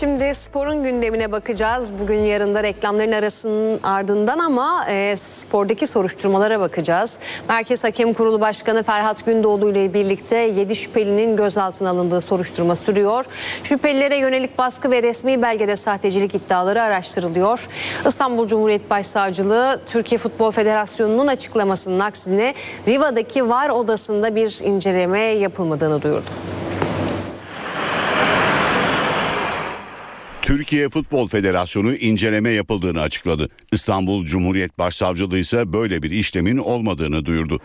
Şimdi sporun gündemine bakacağız. Bugün yarın da reklamların arasının ardından ama spordaki soruşturmalara bakacağız. Merkez Hakem Kurulu Başkanı Ferhat Gündoğdu ile birlikte 7 şüphelinin gözaltına alındığı soruşturma sürüyor. Şüphelilere yönelik baskı ve resmi belgede sahtecilik iddiaları araştırılıyor. İstanbul Cumhuriyet Başsavcılığı Türkiye Futbol Federasyonu'nun açıklamasının aksine Riva'daki VAR odasında bir inceleme yapılmadığını duyurdu. Türkiye Futbol Federasyonu inceleme yapıldığını açıkladı. İstanbul Cumhuriyet Başsavcılığı ise böyle bir işlemin olmadığını duyurdu.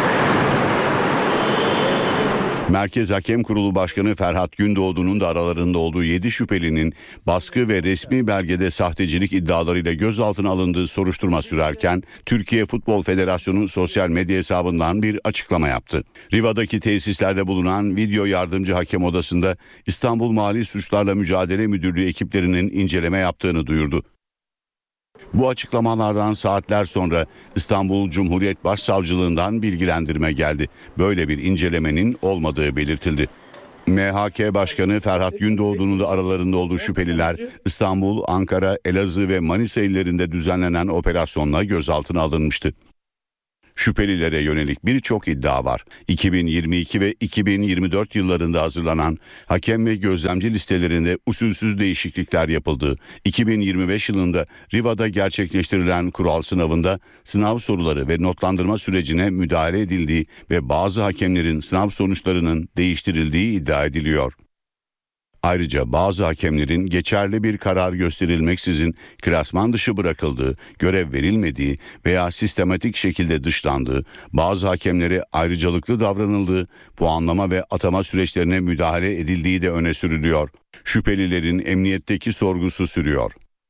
Merkez Hakem Kurulu Başkanı Ferhat Gündoğdu'nun da aralarında olduğu 7 şüphelinin baskı ve resmi belgede sahtecilik iddialarıyla gözaltına alındığı soruşturma sürerken Türkiye Futbol Federasyonu sosyal medya hesabından bir açıklama yaptı. Riva'daki tesislerde bulunan video yardımcı hakem odasında İstanbul Mali Suçlarla Mücadele Müdürlüğü ekiplerinin inceleme yaptığını duyurdu. Bu açıklamalardan saatler sonra İstanbul Cumhuriyet Başsavcılığından bilgilendirme geldi. Böyle bir incelemenin olmadığı belirtildi. MHK Başkanı Ferhat Gündoğdu'nun da aralarında olduğu şüpheliler İstanbul, Ankara, Elazığ ve Manisa illerinde düzenlenen operasyonla gözaltına alınmıştı. Şüphelilere yönelik birçok iddia var. 2022 ve 2024 yıllarında hazırlanan hakem ve gözlemci listelerinde usulsüz değişiklikler yapıldığı, 2025 yılında Riva'da gerçekleştirilen kural sınavında sınav soruları ve notlandırma sürecine müdahale edildiği ve bazı hakemlerin sınav sonuçlarının değiştirildiği iddia ediliyor. Ayrıca bazı hakemlerin geçerli bir karar gösterilmeksizin klasman dışı bırakıldığı, görev verilmediği veya sistematik şekilde dışlandığı, bazı hakemlere ayrıcalıklı davranıldığı, puanlama ve atama süreçlerine müdahale edildiği de öne sürülüyor. Şüphelilerin emniyetteki sorgusu sürüyor.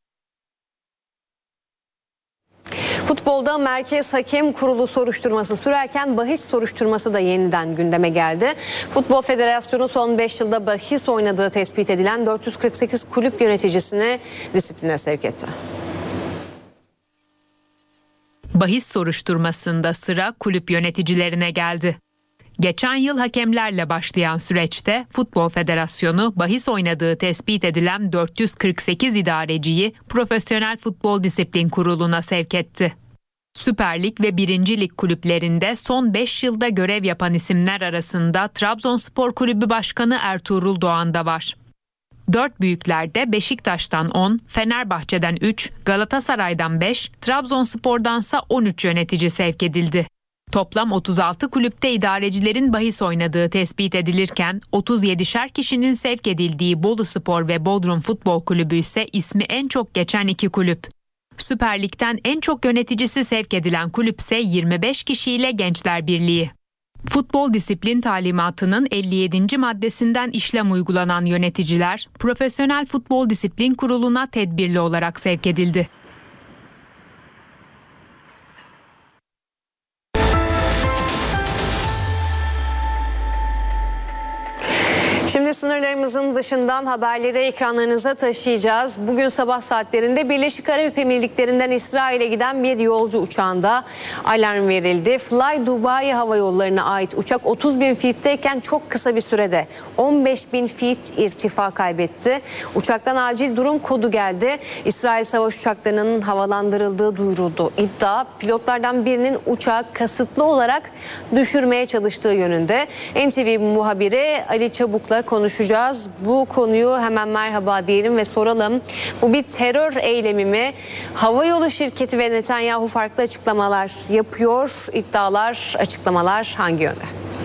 Futbolda Merkez Hakem Kurulu soruşturması sürerken bahis soruşturması da yeniden gündeme geldi. Futbol Federasyonu son 5 yılda bahis oynadığı tespit edilen 448 kulüp yöneticisini disipline sevk etti. Bahis soruşturmasında sıra kulüp yöneticilerine geldi. Geçen yıl hakemlerle başlayan süreçte Futbol Federasyonu bahis oynadığı tespit edilen 448 idareciyi Profesyonel Futbol Disiplin Kurulu'na sevk etti. Süper Lig ve 1. Lig kulüplerinde son 5 yılda görev yapan isimler arasında Trabzonspor Kulübü Başkanı Ertuğrul Doğan da var. 4 büyüklerde Beşiktaş'tan 10, Fenerbahçe'den 3, Galatasaray'dan 5, Trabzonspor'dansa 13 yönetici sevk edildi. Toplam 36 kulüpte idarecilerin bahis oynadığı tespit edilirken 37'şer kişinin sevk edildiği Boluspor ve Bodrum Futbol Kulübü ise ismi en çok geçen 2 kulüp. Süper Lig'den en çok yöneticisi sevk edilen kulüpse 25 kişiyle Gençler Birliği. Futbol disiplin talimatının 57. maddesinden işlem uygulanan yöneticiler Profesyonel Futbol Disiplin Kurulu'na tedbirli olarak sevk edildi. Şimdi sınırlarımızın dışından haberleri ekranlarınıza taşıyacağız. Bugün sabah saatlerinde Birleşik Arap Emirlikleri'nden İsrail'e giden bir yolcu uçağında alarm verildi. Fly Dubai Hava Yolları'na ait uçak 30.000 feet'teyken çok kısa bir sürede 15.000 feet irtifa kaybetti. Uçaktan acil durum kodu geldi. İsrail savaş uçaklarının havalandırıldığı duyuruldu. İddia pilotlardan birinin uçağı kasıtlı olarak düşürmeye çalıştığı yönünde. NTV muhabiri Ali Çabuk'la konuşacağız. Bu konuyu hemen merhaba diyelim ve soralım. Bu bir terör eylemi mi? Havayolu şirketi ve Netanyahu farklı açıklamalar yapıyor. İddialar, açıklamalar hangi yönde?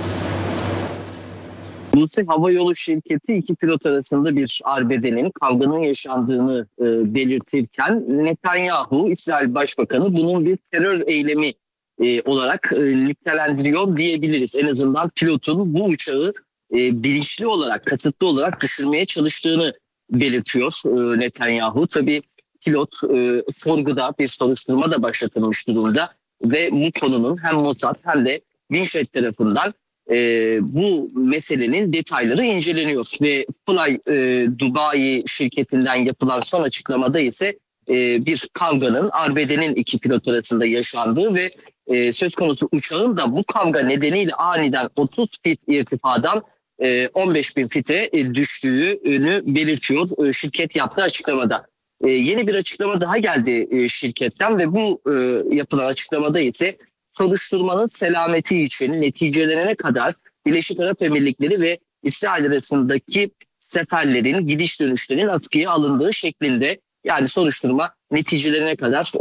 Ulusal Havayolu şirketi 2 pilot arasında bir arbedenin, kavganın yaşandığını belirtirken Netanyahu, İsrail Başbakanı bunun bir terör eylemi olarak nitelendiriyor diyebiliriz. En azından pilotun bu uçağı bilinçli olarak, kasıtlı olarak düşürmeye çalıştığını belirtiyor Netanyahu. Tabii pilot sorguda bir soruşturma da başlatılmış durumda ve bu konunun hem Mossad hem de Winshett tarafından bu meselenin detayları inceleniyor. Ve Fly Dubai şirketinden yapılan son açıklamada ise bir kavganın, arbedenin 2 pilot arasında yaşandığı ve söz konusu uçağın da bu kavga nedeniyle aniden 30 feet irtifadan 15.000 fite düştüğünü belirtiyor şirket yaptığı açıklamada. Yeni bir açıklama daha geldi şirketten ve bu yapılan açıklamada ise soruşturmanın selameti için neticelenene kadar Birleşik Arap Emirlikleri ve İsrail arasındaki seferlerin, gidiş dönüşlerin askıya alındığı şeklinde, yani soruşturma neticelerine kadar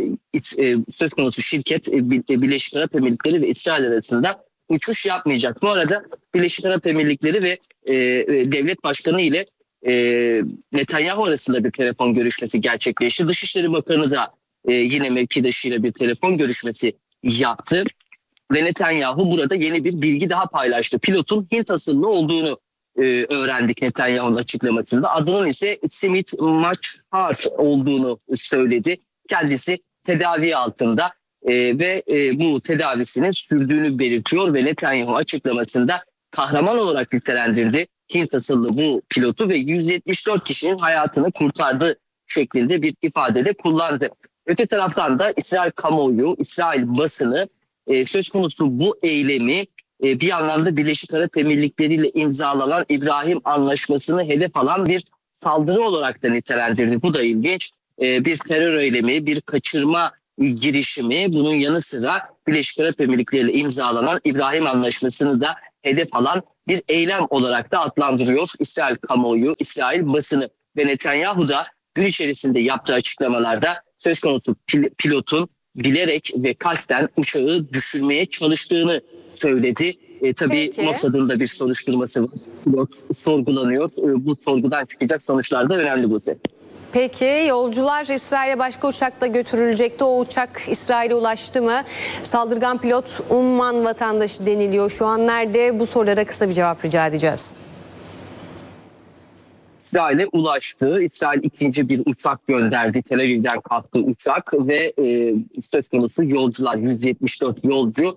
söz konusu şirket Birleşik Arap Emirlikleri ve İsrail arasında uçuş yapmayacak. Bu arada Birleşik Arap Emirlikleri ve devlet başkanı ile Netanyahu arasında bir telefon görüşmesi gerçekleşti. Dışişleri Bakanı da yine mevkidaşıyla bir telefon görüşmesi yaptı. Ve Netanyahu burada yeni bir bilgi daha paylaştı. Pilotun Hint asıllı olduğunu öğrendik Netanyahu'nun açıklamasında. Adının ise Simit Machar olduğunu söyledi. Kendisi tedavi altında ve bu tedavisinin sürdüğünü belirtiyor ve Netanyahu açıklamasında kahraman olarak nitelendirdi Hint asıllı bu pilotu ve 174 kişinin hayatını kurtardı şeklinde bir ifadede kullandı. Öte taraftan da İsrail kamuoyu, İsrail basını söz konusu bu eylemi bir anlamda Birleşik Arap Emirlikleri ile imzalanan İbrahim Anlaşması'nı hedef alan bir saldırı olarak da nitelendirdi. Bu da ilginç. Bir terör eylemi, bir kaçırma girişimi, bunun yanı sıra Birleşik Arap Emirlikleri ile imzalanan İbrahim Anlaşması'nı da hedef alan bir eylem olarak da adlandırıyor İsrail kamuoyu, İsrail basını. Ve Netanyahu da gün içerisinde yaptığı açıklamalarda söz konusu pilotun bilerek ve kasten uçağı düşürmeye çalıştığını söyledi. Tabii Mossad'ın da bir soruşturması var. Pilot sorgulanıyor. Bu sorgudan çıkacak sonuçlar da önemli bu sefer. Peki yolcular İsrail'e başka uçakla götürülecekti. O uçak İsrail'e ulaştı mı? Saldırgan pilot Umman vatandaşı deniliyor. Şu an nerede? Bu sorulara kısa bir cevap rica edeceğiz. İsrail'e ulaştı. İsrail ikinci bir uçak gönderdi. Tel Aviv'den kalktı uçak ve söz konusu yolcular 174 yolcu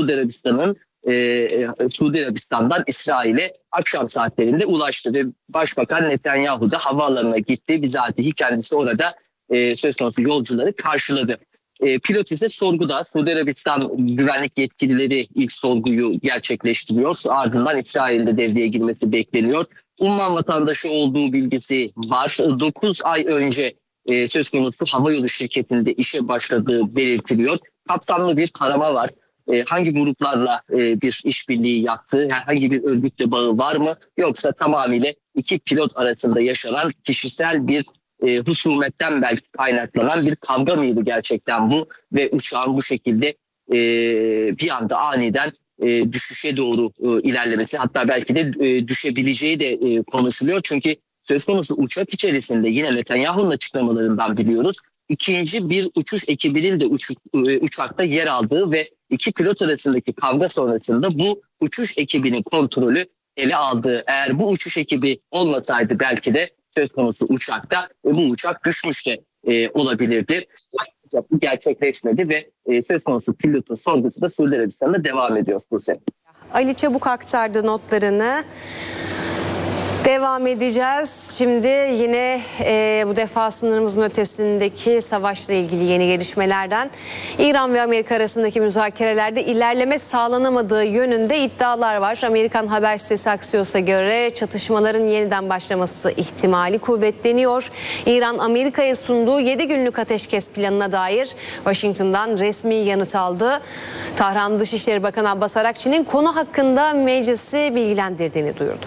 Suudi Arabistan'dan İsrail'e akşam saatlerinde ulaştı ve Başbakan Netanyahu da havaalanına gitti. Bizatihi kendisi orada söz konusu yolcuları karşıladı. Pilot ise sorguda. Suudi Arabistan güvenlik yetkilileri ilk sorguyu gerçekleştiriyor. Ardından İsrail'de devreye girmesi bekleniyor. Umman vatandaşı olduğu bilgisi var. 9 ay önce söz konusu havayolu şirketinde işe başladığı belirtiliyor. Kapsamlı bir tarama var. Hangi gruplarla bir işbirliği yaptığı, herhangi bir örgütle bağı var mı? Yoksa tamamıyla iki pilot arasında yaşanan kişisel bir husumetten belki kaynaklanan bir kavga mıydı gerçekten bu? Ve uçağın bu şekilde bir anda aniden düşüşe doğru ilerlemesi, hatta belki de düşebileceği de konuşuluyor. Çünkü söz konusu uçak içerisinde yine Netanyahu'nun açıklamalarından biliyoruz. İkinci bir uçuş ekibinin de uçakta yer aldığı ve iki pilot arasındaki kavga sonrasında bu uçuş ekibinin kontrolü ele aldığı. Eğer bu uçuş ekibi olmasaydı belki de söz konusu uçakta bu uçak düşmüş de olabilirdi. Bu gerçekleşmedi ve söz konusu pilotun sorgusu da Suudi Arabistan'da devam ediyor bu sene. Ali Çabuk aktardı notlarını. Devam edeceğiz. Şimdi yine bu defa sınırımızın ötesindeki savaşla ilgili yeni gelişmelerden. İran ve Amerika arasındaki müzakerelerde ilerleme sağlanamadığı yönünde iddialar var. Amerikan haber sitesi Axios'a göre çatışmaların yeniden başlaması ihtimali kuvvetleniyor. İran Amerika'ya sunduğu 7 günlük ateşkes planına dair Washington'dan resmi yanıt aldı. Tahran Dışişleri Bakanı Abbas Arakçı'nın konu hakkında meclisi bilgilendirdiğini duyurdu.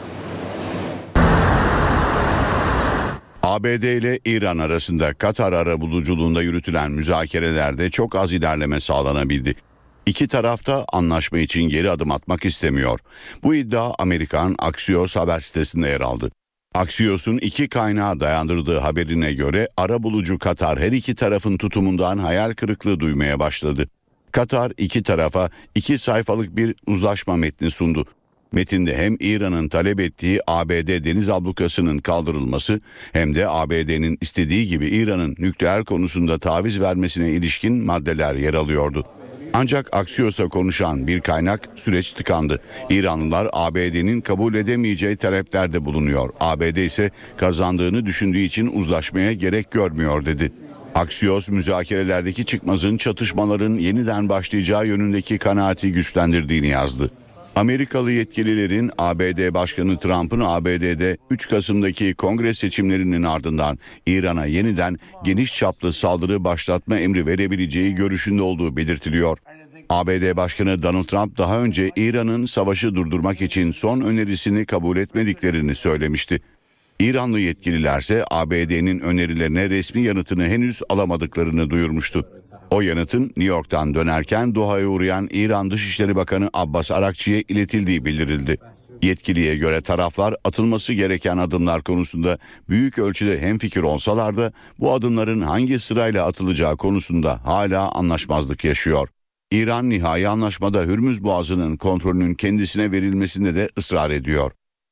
ABD ile İran arasında Katar arabuluculuğunda yürütülen müzakerelerde çok az ilerleme sağlanabildi. İki taraf da anlaşma için geri adım atmak istemiyor. Bu iddia Amerikan Axios haber sitesinde yer aldı. Axios'un iki kaynağa dayandırdığı haberine göre arabulucu Katar her iki tarafın tutumundan hayal kırıklığı duymaya başladı. Katar iki tarafa 2 sayfalık bir uzlaşma metni sundu. Metinde hem İran'ın talep ettiği ABD deniz ablukasının kaldırılması hem de ABD'nin istediği gibi İran'ın nükleer konusunda taviz vermesine ilişkin maddeler yer alıyordu. Ancak Axios'a konuşan bir kaynak süreç tıkandı. İranlılar ABD'nin kabul edemeyeceği taleplerde bulunuyor. ABD ise kazandığını düşündüğü için uzlaşmaya gerek görmüyor dedi. Axios müzakerelerdeki çıkmazın çatışmaların yeniden başlayacağı yönündeki kanaati güçlendirdiğini yazdı. Amerikalı yetkililerin ABD Başkanı Trump'ın ABD'de 3 Kasım'daki kongre seçimlerinin ardından İran'a yeniden geniş çaplı saldırı başlatma emri verebileceği görüşünde olduğu belirtiliyor. ABD Başkanı Donald Trump daha önce İran'ın savaşı durdurmak için son önerisini kabul etmediklerini söylemişti. İranlı yetkililerse ABD'nin önerilerine resmi yanıtını henüz alamadıklarını duyurmuştu. O yanıtın New York'tan dönerken Doha'ya uğrayan İran Dışişleri Bakanı Abbas Arakçı'ya iletildiği bildirildi. Yetkiliye göre taraflar atılması gereken adımlar konusunda büyük ölçüde hemfikir olsalar da bu adımların hangi sırayla atılacağı konusunda hala anlaşmazlık yaşıyor. İran nihai anlaşmada Hürmüz Boğazı'nın kontrolünün kendisine verilmesinde de ısrar ediyor.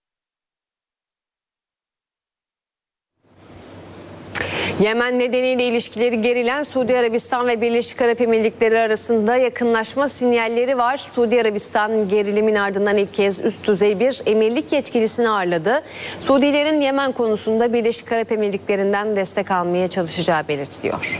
Yemen nedeniyle ilişkileri gerilen Suudi Arabistan ve Birleşik Arap Emirlikleri arasında yakınlaşma sinyalleri var. Suudi Arabistan gerilimin ardından ilk kez üst düzey bir emirlik yetkilisini ağırladı. Suudilerin Yemen konusunda Birleşik Arap Emirlikleri'nden destek almaya çalışacağı belirtiliyor.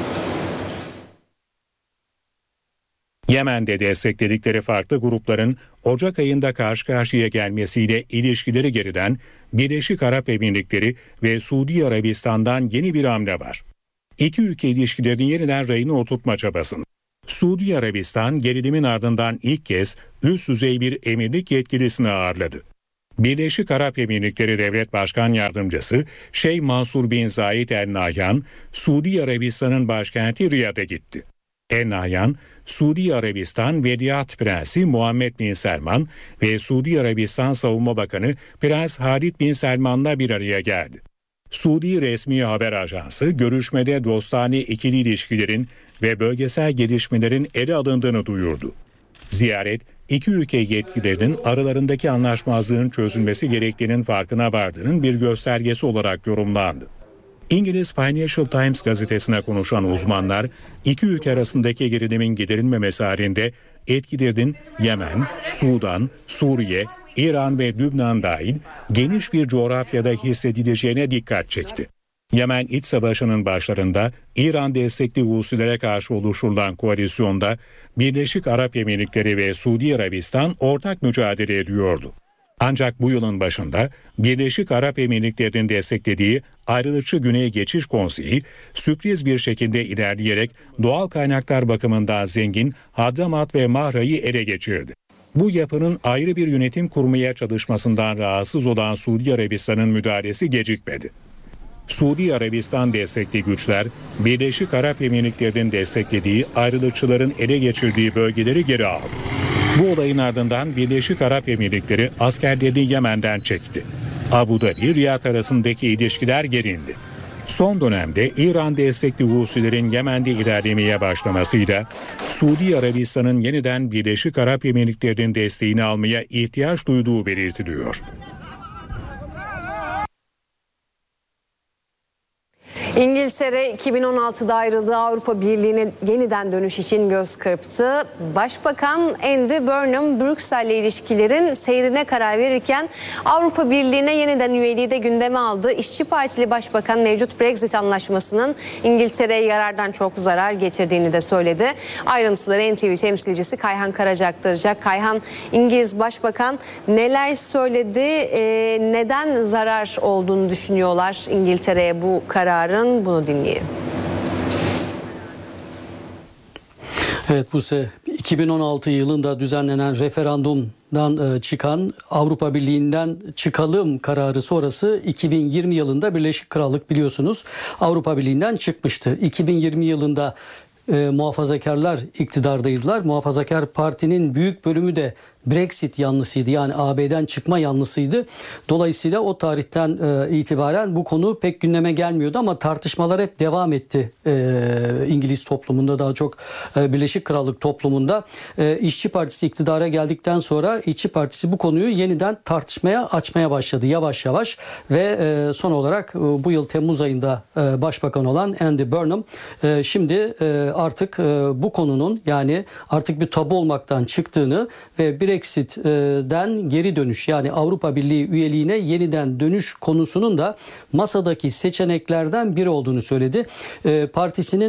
Yemen'de destekledikleri farklı grupların Ocak ayında karşı karşıya gelmesiyle ilişkileri geriden Birleşik Arap Emirlikleri ve Suudi Arabistan'dan yeni bir hamle var. İki ülke ilişkilerini yeniden rayına oturtma çabasında. Suudi Arabistan gerilimin ardından ilk kez üst düzey bir emirlik yetkilisini ağırladı. Birleşik Arap Emirlikleri Devlet Başkan Yardımcısı Şeyh Mansur bin Zayed El Nahyan, Suudi Arabistan'ın başkenti Riyad'a gitti. El Nahyan, Suudi Arabistan Veliaht Prensi Muhammed bin Selman ve Suudi Arabistan Savunma Bakanı Prens Halid bin Selman'la bir araya geldi. Suudi resmi haber ajansı görüşmede dostane ikili ilişkilerin ve bölgesel gelişmelerin ele alındığını duyurdu. Ziyaret, iki ülke yetkililerinin aralarındaki anlaşmazlığın çözülmesi gerektiğinin farkına vardığının bir göstergesi olarak yorumlandı. İngiliz Financial Times gazetesine konuşan uzmanlar, iki ülke arasındaki gerilimin giderilmemesi halinde etkilerinin Yemen, Sudan, Suriye, İran ve Lübnan dahil geniş bir coğrafyada hissedileceğine dikkat çekti. Yemen iç savaşının başlarında İran destekli Husilere karşı oluşturulan koalisyonda Birleşik Arap Emirlikleri ve Suudi Arabistan ortak mücadele ediyordu. Ancak bu yılın başında Birleşik Arap Emirlikleri'nin desteklediği Ayrılıkçı Güney Geçiş Konseyi sürpriz bir şekilde ilerleyerek doğal kaynaklar bakımından zengin Hadramat ve Mahra'yı ele geçirdi. Bu yapının ayrı bir yönetim kurmaya çalışmasından rahatsız olan Suudi Arabistan'ın müdahalesi gecikmedi. Suudi Arabistan destekli güçler Birleşik Arap Emirlikleri'nin desteklediği ayrılıkçıların ele geçirdiği bölgeleri geri aldı. Bu olayın ardından Birleşik Arap Emirlikleri askerlerini Yemen'den çekti. Abu Dhabi, Riyad arasındaki ilişkiler gerindi. Son dönemde İran destekli Husilerin Yemen'de ilerlemeye başlamasıyla Suudi Arabistan'ın yeniden Birleşik Arap Emirlikleri'nin desteğini almaya ihtiyaç duyduğu belirtiliyor. İngiltere 2016'da ayrıldığı Avrupa Birliği'ne yeniden dönüş için göz kırptı. Başbakan Andy Burnham, Brüksel'le ilişkilerin seyrine karar verirken Avrupa Birliği'ne yeniden üyeliği de gündeme aldı. İşçi Partili Başbakan mevcut Brexit anlaşmasının İngiltere'ye yarardan çok zarar getirdiğini de söyledi. Ayrıntıları NTV temsilcisi Kayhan Karaca aktaracak. Kayhan, İngiliz Başbakan neler söyledi? Neden zarar olduğunu düşünüyorlar İngiltere'ye bu kararın? Bunu dinleyelim. Evet, bu 2016 yılında düzenlenen referandumdan çıkan Avrupa Birliği'nden çıkalım kararı sonrası 2020 yılında Birleşik Krallık biliyorsunuz Avrupa Birliği'nden çıkmıştı. 2020 yılında muhafazakarlar iktidardaydılar. Muhafazakar Parti'nin büyük bölümü de Brexit yanlısıydı, yani AB'den çıkma yanlısıydı. Dolayısıyla o tarihten itibaren bu konu pek gündeme gelmiyordu ama tartışmalar hep devam etti İngiliz toplumunda, daha çok Birleşik Krallık toplumunda. İşçi Partisi iktidara geldikten sonra İşçi Partisi bu konuyu yeniden tartışmaya açmaya başladı yavaş yavaş ve son olarak bu yıl Temmuz ayında başbakan olan Andy Burnham şimdi artık bu konunun, yani artık bir tabu olmaktan çıktığını ve Brexit'den geri dönüş, yani Avrupa Birliği üyeliğine yeniden dönüş konusunun da masadaki seçeneklerden biri olduğunu söyledi. Partisinin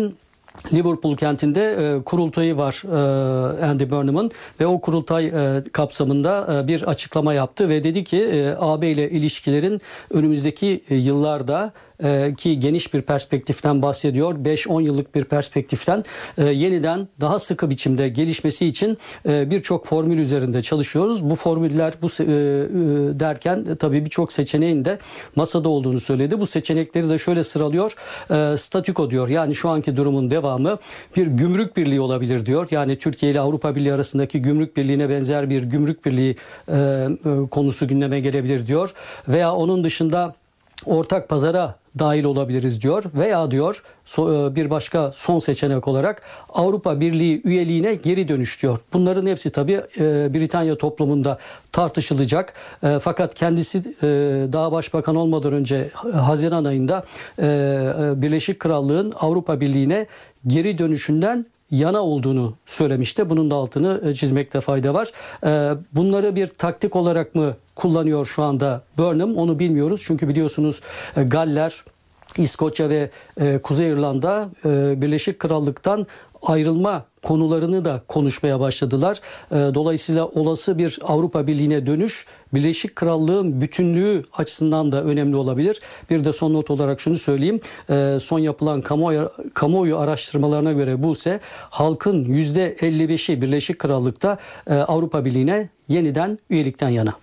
Liverpool kentinde kurultayı var Andy Burnham'ın ve o kurultay kapsamında bir açıklama yaptı ve dedi ki AB ile ilişkilerin önümüzdeki yıllarda ki geniş bir perspektiften bahsediyor. 5-10 yıllık bir perspektiften yeniden daha sıkı biçimde gelişmesi için birçok formül üzerinde çalışıyoruz. Bu formüller derken tabii birçok seçeneğin de masada olduğunu söyledi. Bu seçenekleri de şöyle sıralıyor. Statüko diyor. Yani şu anki durumun devamı bir gümrük birliği olabilir diyor. Yani Türkiye ile Avrupa Birliği arasındaki gümrük birliğine benzer bir gümrük birliği konusu gündeme gelebilir diyor. Veya onun dışında ortak pazara dahil olabiliriz diyor veya diyor bir başka son seçenek olarak Avrupa Birliği üyeliğine geri dönüş diyor. Bunların hepsi tabii Britanya toplumunda tartışılacak. Fakat kendisi daha başbakan olmadan önce Haziran ayında Birleşik Krallığın Avrupa Birliği'ne geri dönüşünden yana olduğunu söylemişti. Bunun da altını çizmekte fayda var. Bunları bir taktik olarak mı kullanıyor şu anda Burnham? Onu bilmiyoruz. Çünkü biliyorsunuz Galler, İskoçya ve Kuzey İrlanda Birleşik Krallık'tan ayrılma konularını da konuşmaya başladılar. Dolayısıyla olası bir Avrupa Birliği'ne dönüş Birleşik Krallığın bütünlüğü açısından da önemli olabilir. Bir de son not olarak şunu söyleyeyim. Son yapılan kamuoyu araştırmalarına göre bu ise halkın %55'i Birleşik Krallık'ta Avrupa Birliği'ne yeniden üyelikten yana.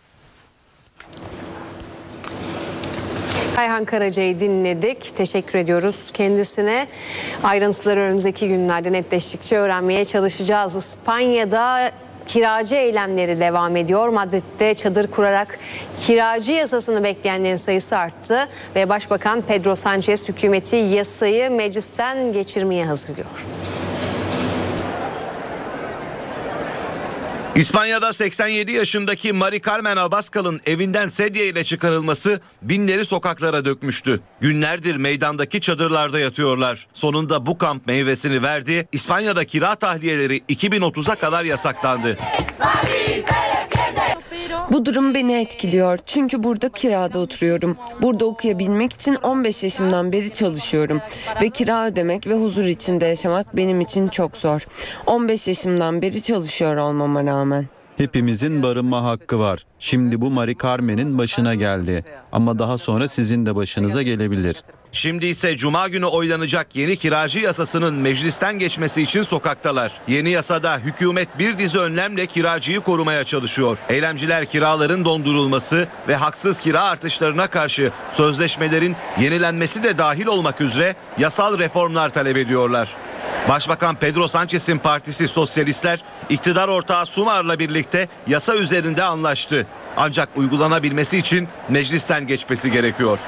Kayhan Karaca'yı dinledik. Teşekkür ediyoruz kendisine. Ayrıntıları önümüzdeki günlerde netleştikçe öğrenmeye çalışacağız. İspanya'da kiracı eylemleri devam ediyor. Madrid'de çadır kurarak kiracı yasasını bekleyenlerin sayısı arttı ve Başbakan Pedro Sánchez hükümeti yasayı meclisten geçirmeye hazırlıyor. İspanya'da 87 yaşındaki Mari Carmen Abascal'ın evinden sedye ile çıkarılması binleri sokaklara dökmüştü. Günlerdir meydandaki çadırlarda yatıyorlar. Sonunda bu kamp meyvesini verdi. İspanya'da kira tahliyeleri 2030'a kadar yasaklandı. Bu durum beni etkiliyor çünkü burada kirada oturuyorum. Burada okuyabilmek için 15 yaşımdan beri çalışıyorum ve kira ödemek ve huzur içinde yaşamak benim için çok zor. 15 yaşımdan beri çalışıyor olmama rağmen. Hepimizin barınma hakkı var. Şimdi bu Mari Carmen'in başına geldi. Ama daha sonra sizin de başınıza gelebilir. Şimdi ise Cuma günü oylanacak yeni kiracı yasasının meclisten geçmesi için sokaktalar. Yeni yasada hükümet bir dizi önlemle kiracıyı korumaya çalışıyor. Eylemciler kiraların dondurulması ve haksız kira artışlarına karşı sözleşmelerin yenilenmesi de dahil olmak üzere yasal reformlar talep ediyorlar. Başbakan Pedro Sánchez'in partisi Sosyalistler, iktidar ortağı Sumar'la birlikte yasa üzerinde anlaştı. Ancak uygulanabilmesi için meclisten geçmesi gerekiyor.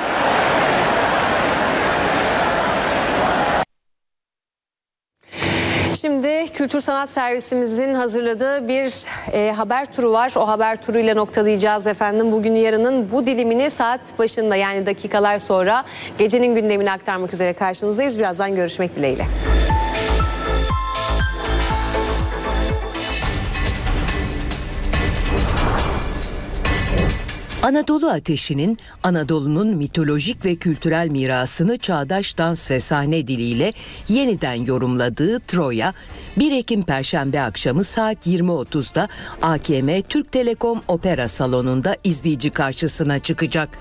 Şimdi Kültür Sanat Servisimizin hazırladığı bir haber turu var. O haber turuyla noktalayacağız efendim. Bugün yarının bu dilimini saat başında yani dakikalar sonra gecenin gündemini aktarmak üzere karşınızdayız. Birazdan görüşmek dileğiyle. Anadolu Ateşi'nin Anadolu'nun mitolojik ve kültürel mirasını çağdaş dans ve sahne diliyle yeniden yorumladığı Troya, 1 Ekim Perşembe akşamı saat 20.30'da AKM Türk Telekom Opera Salonu'nda izleyici karşısına çıkacak.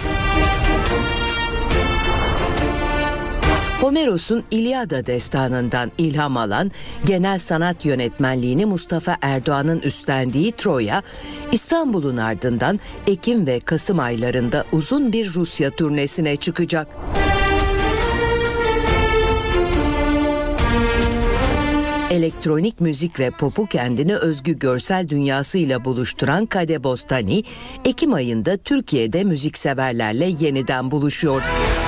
Homeros'un İlyada destanından ilham alan, genel sanat yönetmenliğini Mustafa Erdoğan'ın üstlendiği Troya, İstanbul'un ardından Ekim ve Kasım aylarında uzun bir Rusya turnesine çıkacak. Elektronik müzik ve popu kendine özgü görsel dünyasıyla buluşturan Kadebostani, Ekim ayında Türkiye'de müzikseverlerle yeniden buluşuyor.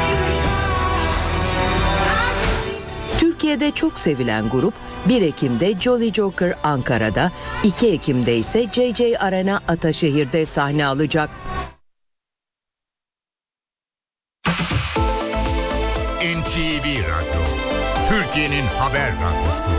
Türkiye'de çok sevilen grup 1 Ekim'de Jolly Joker Ankara'da, 2 Ekim'de ise JJ Arena Ataşehir'de sahne alacak. NTV Radyo, Türkiye'nin haber radyosu.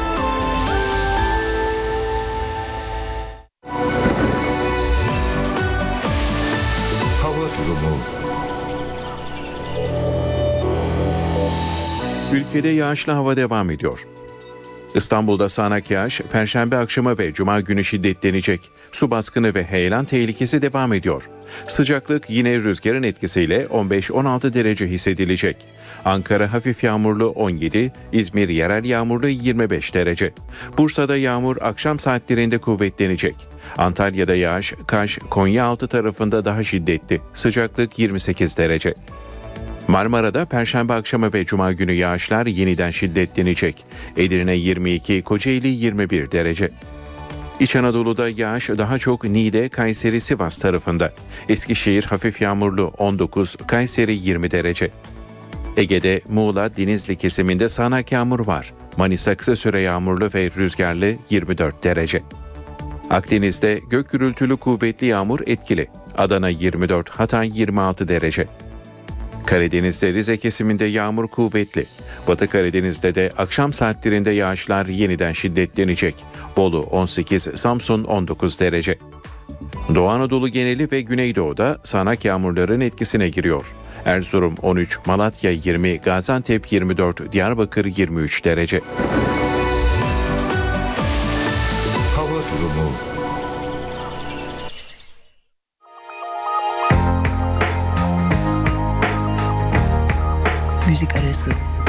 Hava durumu. Ülkede yağışlı hava devam ediyor. İstanbul'da sağanak yağış Perşembe akşamı ve Cuma günü şiddetlenecek. Su baskını ve heyelan tehlikesi devam ediyor. Sıcaklık yine rüzgarın etkisiyle 15-16 derece hissedilecek. Ankara hafif yağmurlu 17, İzmir yerel yağmurlu 25 derece. Bursa'da yağmur akşam saatlerinde kuvvetlenecek. Antalya'da yağış, Kaş, Konyaaltı tarafında daha şiddetli. Sıcaklık 28 derece. Marmara'da Perşembe akşamı ve Cuma günü yağışlar yeniden şiddetlenecek. Edirne 22, Kocaeli 21 derece. İç Anadolu'da yağış daha çok Niğde, Kayseri, Sivas tarafında. Eskişehir hafif yağmurlu 19, Kayseri 20 derece. Ege'de Muğla, Denizli kesiminde sağanak yağmur var. Manisa kısa süre yağmurlu ve rüzgarlı 24 derece. Akdeniz'de gök gürültülü kuvvetli yağmur etkili. Adana 24, Hatay 26 derece. Karadeniz'de Rize kesiminde yağmur kuvvetli. Batı Karadeniz'de de akşam saatlerinde yağışlar yeniden şiddetlenecek. Bolu 18, Samsun 19 derece. Doğu Anadolu geneli ve Güneydoğu'da sağanak yağmurların etkisine giriyor. Erzurum 13, Malatya 20, Gaziantep 24, Diyarbakır 23 derece. Hava durumu. Müzik arası.